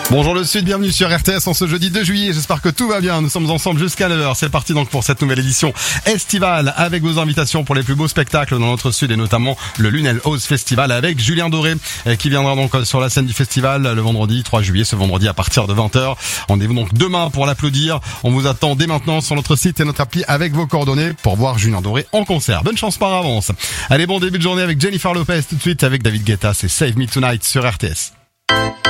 Bonjour le Sud, bienvenue sur RTS en ce jeudi 2 juillet, j'espère que tout va bien, nous sommes ensemble jusqu'à 9h, c'est parti donc pour cette nouvelle édition estivale avec vos invitations pour les plus beaux spectacles dans notre Sud et notamment le Lunel House Festival avec Julien Doré qui viendra donc sur la scène du festival le vendredi 3 juillet, ce vendredi à partir de 20h. Rendez-vous donc demain pour l'applaudir, on vous attend dès maintenant sur notre site et notre appli avec vos coordonnées pour voir Julien Doré en concert. Bonne chance par avance. Allez, bon début de journée avec Jennifer Lopez tout de suite avec David Guetta, c'est Save Me Tonight sur RTS.